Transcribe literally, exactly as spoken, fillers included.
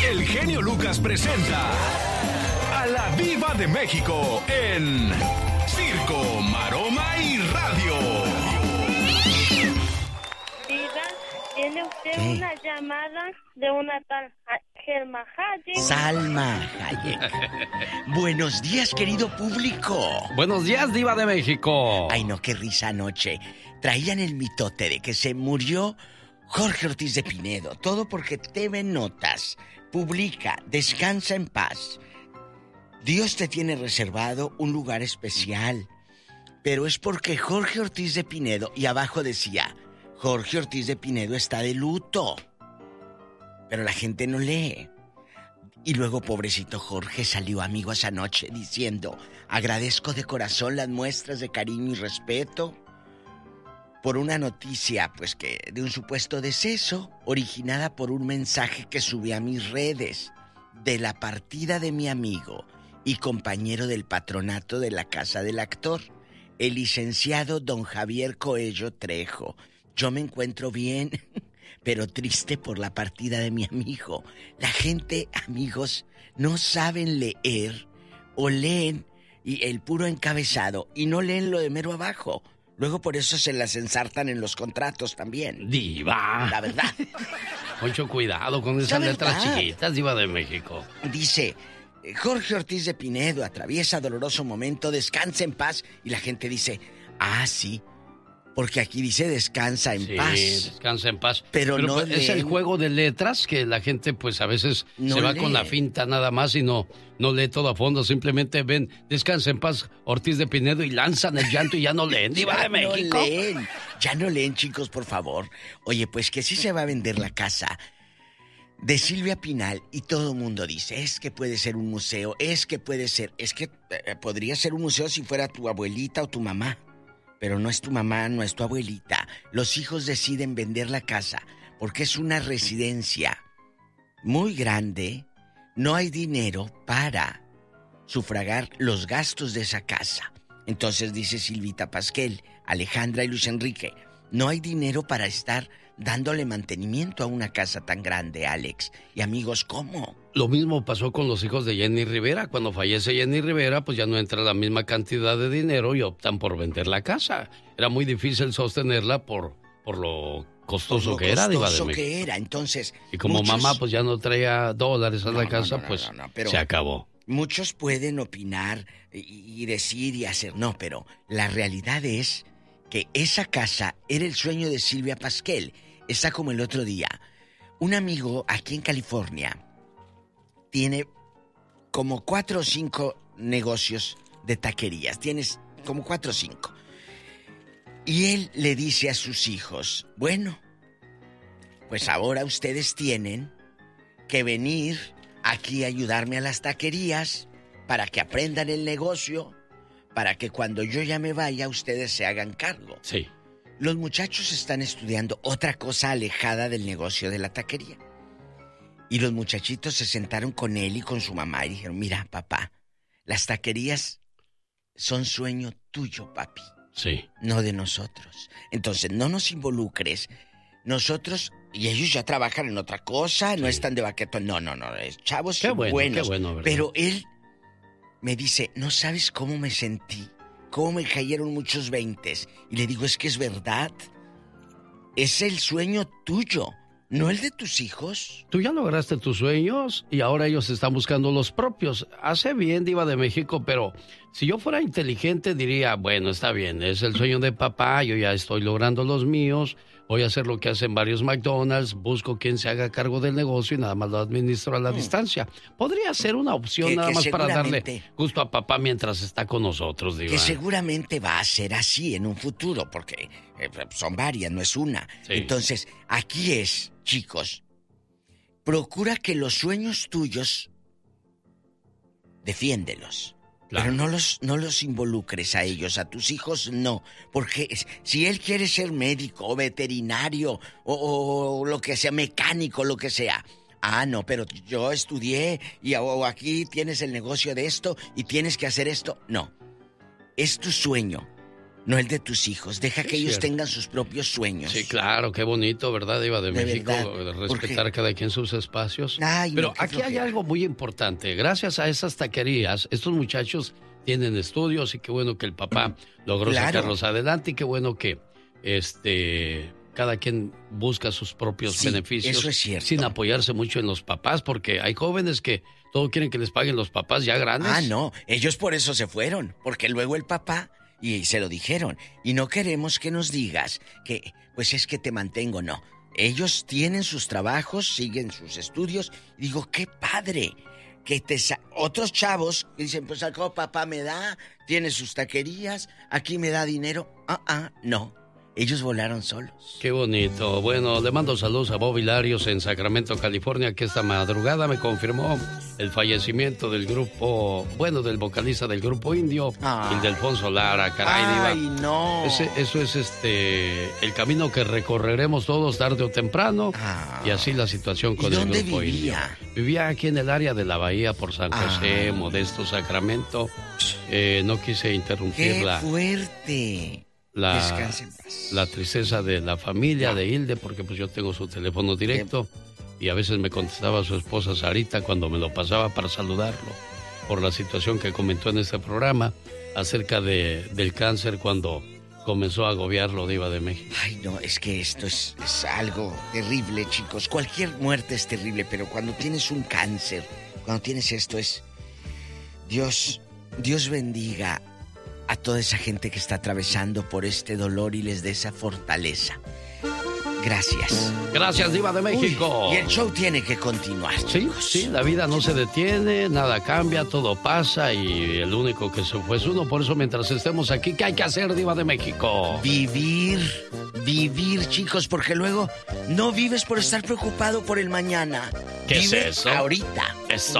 el genio Lucas presenta a la Diva de México en Circo, Maroma y Radio. Diva, tiene usted ¿Qué? una llamada de una tal Salma Hayek. Salma Hayek. Buenos días, querido público. Buenos días, Diva de México. Ay, no, qué risa anoche. Traían el mitote de que se murió Jorge Ortiz de Pinedo. Todo porque T V Notas publica, descansa en paz. Dios te tiene reservado un lugar especial. Pero es porque Jorge Ortiz de Pinedo, y abajo decía, Jorge Ortiz de Pinedo está de luto. Pero la gente no lee. Y luego, pobrecito Jorge, salió amigo esa noche diciendo, agradezco de corazón las muestras de cariño y respeto por una noticia, pues que de un supuesto deceso, originada por un mensaje que subí a mis redes de la partida de mi amigo y compañero del patronato de la Casa del Actor, el licenciado don Javier Coello Trejo. Yo me encuentro bien, pero triste por la partida de mi amigo. La gente, amigos, no saben leer o leen y el puro encabezado y no leen lo de mero abajo. Luego por eso se las ensartan en los contratos también. Diva. La verdad. Mucho cuidado con esas La letras verdad. chiquitas, Diva de México. Dice, Jorge Ortiz de Pinedo atraviesa doloroso momento, descansa en paz. Y la gente dice, ah, sí, porque aquí dice descansa en Sí, paz. descansa en paz. Pero no pues, es leen. el juego de letras que la gente pues a veces No se va lee. con la finta nada más y no, no lee todo a fondo. Simplemente ven descansa en paz Ortiz de Pinedo y lanzan el llanto y ya no leen. Diva de México. No leen, ya no leen, chicos, por favor. Oye, pues que sí se va a vender la casa de Silvia Pinal y todo el mundo dice, es que puede ser un museo, es que puede ser, es que eh, podría ser un museo si fuera tu abuelita o tu mamá. Pero no es tu mamá, no es tu abuelita. Los hijos deciden vender la casa porque es una residencia muy grande. No hay dinero para sufragar los gastos de esa casa. Entonces dice Silvita Pasquel, Alejandra y Luis Enrique, no hay dinero para estar dándole mantenimiento a una casa tan grande, Alex. Y amigos, ¿cómo? Lo mismo pasó con los hijos de Jenny Rivera. Cuando fallece Jenny Rivera, pues ya no entra la misma cantidad de dinero y optan por vender la casa. Era muy difícil sostenerla por, por lo costoso Lo que era, Diva de costoso México. que era, entonces... Y como muchos... mamá pues ya no traía dólares a No, la no, casa, no, no, pues no, no, pero- se acabó. Muchos pueden opinar y, y decir y hacer, no, pero la realidad es que esa casa era el sueño de Silvia Pasquel. Está como el otro día. Un amigo aquí en California tiene como cuatro o cinco negocios de taquerías. Tienes como cuatro o cinco. Y él le dice a sus hijos, bueno, pues ahora ustedes tienen que venir aquí a ayudarme a las taquerías para que aprendan el negocio, para que cuando yo ya me vaya ustedes se hagan cargo. Sí. Los muchachos están estudiando otra cosa alejada del negocio de la taquería. Y los muchachitos se sentaron con él y con su mamá y dijeron, mira, papá, las taquerías son sueño tuyo, papi. Sí. No de nosotros. Entonces, no nos involucres. Nosotros, y ellos ya trabajan en otra cosa, sí. No están de baquetón. No, no, no, es chavos qué bueno, buenos. Qué bueno, ¿verdad? Pero él me dice, no sabes cómo me sentí, cómo me cayeron muchos veintes. Y le digo, es que es verdad. Es el sueño tuyo, no el de tus hijos. Tú ya lograste tus sueños y ahora ellos están buscando los propios. Hace bien, Diva de México, pero si yo fuera inteligente diría, bueno, está bien, es el sueño de papá, yo ya estoy logrando los míos, voy a hacer lo que hacen varios McDonald's, busco quien se haga cargo del negocio y nada más lo administro a la mm. distancia. Podría ser una opción que, nada que más para darle gusto a papá mientras está con nosotros, Diva. Que seguramente va a ser así en un futuro, porque eh, son varias, no es una. Sí. Entonces, aquí es, chicos, procura que los sueños tuyos, defiéndelos. Claro. Pero no los, no los involucres a ellos, a tus hijos no. Porque si él quiere ser médico o veterinario o, o lo que sea, mecánico, lo que sea. Ah, no, pero yo estudié y o, aquí tienes el negocio de esto y tienes que hacer esto. No, es tu sueño. no el de tus hijos. Deja que es ellos cierto. tengan sus propios sueños. Sí, claro, qué bonito, ¿verdad, Diva de, De México? verdad, Respetar porque... cada quien sus espacios. Ay, Pero no, qué aquí hay flojera. algo muy importante. Gracias a esas taquerías, estos muchachos tienen estudios y qué bueno que el papá logró Claro. sacarlos adelante y qué bueno que este cada quien busca sus propios Sí, beneficios eso es cierto. sin apoyarse mucho en los papás, porque hay jóvenes que todo quieren que les paguen los papás ya grandes. Ah, no, ellos por eso se fueron, porque luego el papá, y se lo dijeron, y no queremos que nos digas que, pues es que te mantengo, no. Ellos tienen sus trabajos, siguen sus estudios, y digo, qué padre, que te sa- otros chavos que dicen, pues acá papá me da, tiene sus taquerías, aquí me da dinero, ah, ah, no. Ellos volaron solos. Qué bonito. Bueno, le mando saludos a Bob Hilarios en Sacramento, California, que esta madrugada me confirmó el fallecimiento del grupo, bueno, del vocalista del grupo indio, Ay. Ildefonso Lara. Caray, Ay, Diva. no. Ese, eso es este el camino que recorreremos todos tarde o temprano. Ah. Y así la situación con ¿Y el dónde grupo vivía? indio. Vivía aquí en el área de la Bahía por San José, Ah. Modesto, Sacramento. Eh, no quise interrumpir ¡Qué la, fuerte! la, Descanse en paz. la tristeza de la familia de Hilde, porque pues yo tengo su teléfono directo y a veces me contestaba su esposa Sarita cuando me lo pasaba para saludarlo por la situación que comentó en este programa acerca de, del cáncer cuando comenzó a agobiarlo, Diva de México. Ay, no, es que esto es, es algo terrible, chicos. Cualquier muerte es terrible, pero cuando tienes un cáncer, cuando tienes esto es... Dios, Dios bendiga a toda esa gente que está atravesando por este dolor y les dé esa fortaleza. Gracias. Gracias, Diva de México. Uy, y el show tiene que continuar, Sí, chicos. sí, la vida no se detiene, nada cambia, todo pasa y el único que se fue es uno. Por eso, mientras estemos aquí, ¿qué hay que hacer, Diva de México? Vivir, vivir, chicos, porque luego no vives por estar preocupado por el mañana. ¿Qué es Vive eso? ahorita. Eso.